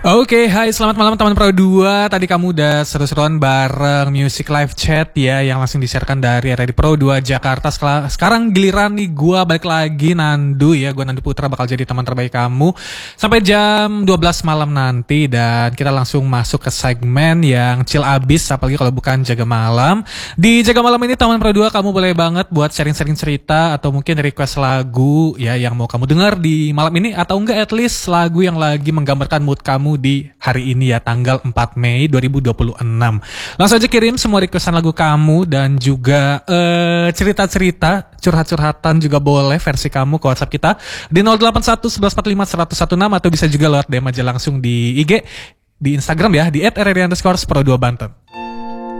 Oke, hai selamat malam teman Pro 2. Tadi kamu udah seru-seruan bareng Music Live Chat ya, yang langsung disiarkan dari RRI Pro 2 Jakarta. Sekarang giliran nih gua balik lagi Nandu ya. Gua Nandu Putra bakal jadi teman terbaik kamu sampai jam 12 malam nanti. Dan kita langsung masuk ke segmen yang chill abis, apalagi kalau bukan Jaga Malam. Di Jaga Malam ini teman Pro 2 kamu boleh banget buat sharing-sharing cerita atau mungkin request lagu ya yang mau kamu dengar di malam ini, atau enggak at least lagu yang lagi menggambarkan mood kamu di hari ini ya, tanggal 4 Mei 2026. Langsung aja kirim semua requestan lagu kamu dan juga cerita-cerita, curhat-curhatan juga boleh versi kamu ke WhatsApp kita di 081 1145 116, atau bisa juga lewat DM aja langsung di IG, di Instagram ya, di @rri_pro2banten.